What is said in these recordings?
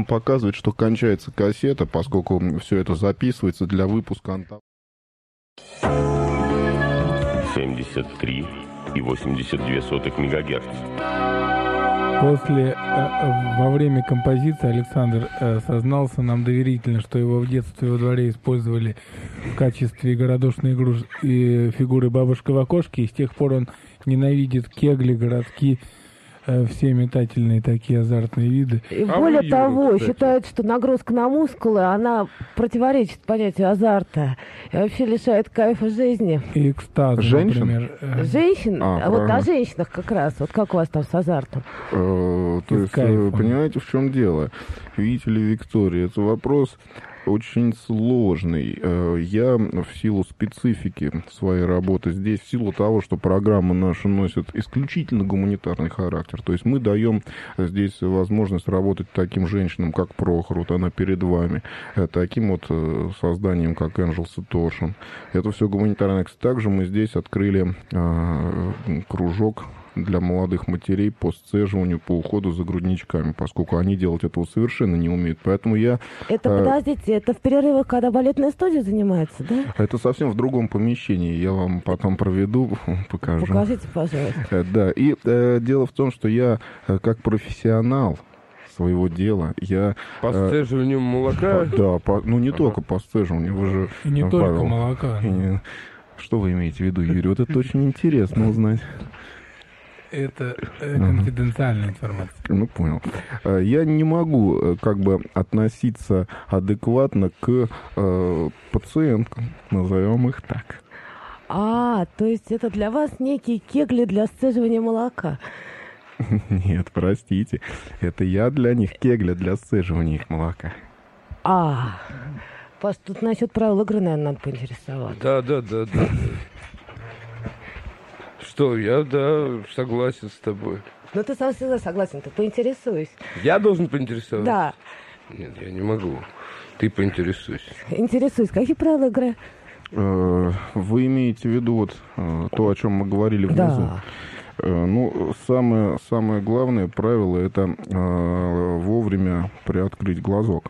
нам показывает, что кончается кассета, поскольку все это записывается для выпуска. 73,82 МГц. Во время композиции Александр сознался нам доверительно, что его в детстве во дворе использовали в качестве городошной фигуры бабушка в окошке, и с тех пор он ненавидит кегли, городки, все метательные такие азартные виды. И более того, считают, что нагрузка на мускулы, она противоречит понятию азарта и вообще лишает кайфа жизни. И экстаза, например. Женщин? Вот о женщинах как раз. Вот как у вас там с азартом? То есть, понимаете, в чем дело? Видите ли, Виктория, это вопрос очень сложный. Я в силу специфики своей работы здесь, в силу того, что программа наша носит исключительно гуманитарный характер, то есть мы даем здесь возможность работать таким женщинам, как Прохор, вот она перед вами, таким вот созданием, как Angel Satortion. Это все гуманитарное. Также мы здесь открыли кружок для молодых матерей по сцеживанию, по уходу за грудничками, поскольку они делать этого совершенно не умеют. Поэтому я... Подождите, это в перерывах, когда балетная студия занимается, да? Это совсем в другом помещении. Я вам потом проведу, покажу. Покажите, пожалуйста. Да, и дело в том, что я как профессионал своего дела, я... По сцеживанию молока? Да, не только по сцеживанию, вы же... И не только молока. Что вы имеете в виду, Юрий? Вот это очень интересно узнать. Это конфиденциальная информация. Ну, понял. Я не могу как бы относиться адекватно к пациенткам, назовем их так. То есть это для вас некие кегли для сцеживания молока? Нет, простите. Это я для них кегля для сцеживания их молока. Паш, тут насчет правил игры, наверное, надо поинтересоваться. Да. Что, я, согласен с тобой. Ну, ты сам всегда согласен, ты поинтересуйся. Я должен поинтересоваться? Да. Нет, я не могу. Ты поинтересуйся. Интересуюсь. Какие правила игры? Вы имеете в виду вот то, о чем мы говорили внизу? Да. Самое главное правило — это вовремя приоткрыть глазок.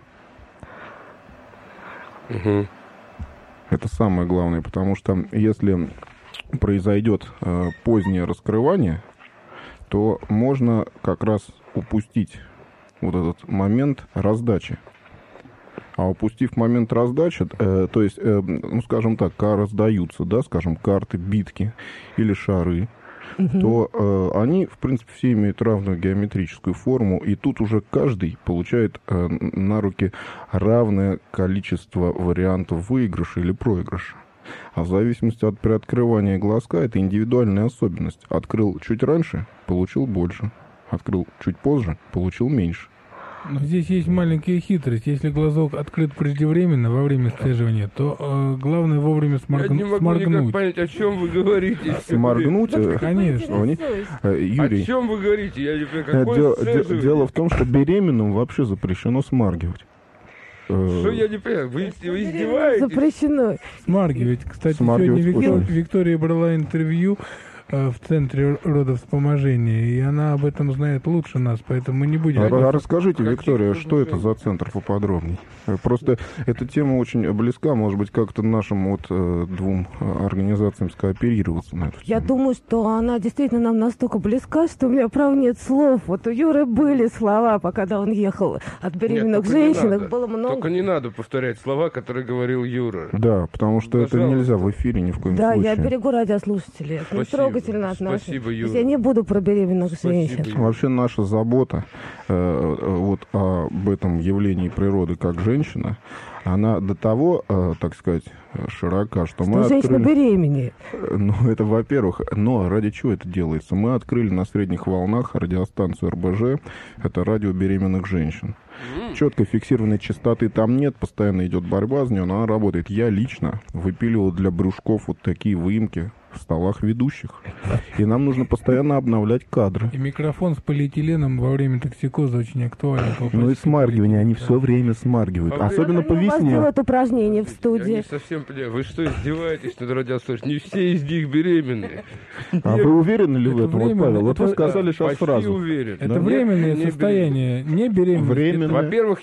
Угу. Это самое главное, потому что если произойдет позднее раскрывание, то можно как раз упустить вот этот момент раздачи. А упустив момент раздачи, то есть, скажем так, раздаются, да, скажем, карты, битки или шары, то они, в принципе, все имеют равную геометрическую форму, и тут уже каждый получает на руки равное количество вариантов выигрыша или проигрыша. А в зависимости от приоткрывания глазка, это индивидуальная особенность. Открыл чуть раньше, получил больше. Открыл чуть позже, получил меньше. Но здесь есть маленькая хитрость. Если глазок открыт преждевременно во время сцеживания, то главное вовремя сморгнуть. Я не могу никак понять, о чем вы говорите. Сморгнуть? Конечно. Юрий, о чем вы говорите? Я не понимаю, какое сцеживание? Дело в том, что беременным вообще запрещено смаргивать. Что я не понимаю? Вы издеваетесь? Запрещено. Смаргивать. Кстати, сегодня Виктория брала интервью в Центре родовспоможения, и она об этом знает лучше нас, поэтому мы не будем... Расскажите, Виктория, что это за центр поподробнее? Просто эта тема очень близка, может быть, как-то нашим двум организациям скооперироваться на эту тему. Я думаю, что она действительно нам настолько близка, что у меня, правда, нет слов. Вот у Юры были слова, когда он ехал от беременных женщин, их было много. Только не надо повторять слова, которые говорил Юра. Да, потому что это нельзя в эфире ни в коем случае. Да, я берегу радиослушателей. Это трогательно отношение. Спасибо, Юра. Я не буду про беременных женщин. Юра. Вообще наша забота об этом явлении природы как женщина, она до того, так сказать, широка, что мы открыли... женщина беременеет. Это во-первых. Но ради чего это делается? Мы открыли на средних волнах радиостанцию РБЖ. Это радио беременных женщин. Четко фиксированной частоты там нет, постоянно идет борьба за нее, но она работает. Я лично выпиливал для брюшков вот такие выемки в столах ведущих. И нам нужно постоянно обновлять кадры. И микрофон с полиэтиленом во время токсикоза очень актуален. И смаргивание, они все время смаргивают. Особенно по весне. делают упражнения в студии. Я не совсем понимаю. Вы что, издеваетесь над радиослушателями? Не все из них беременные. А вы уверены ли в этом, Павел? Вот вы сказали сейчас фразу. Уверен. Это временное состояние, не беременность. Временное. Во-первых,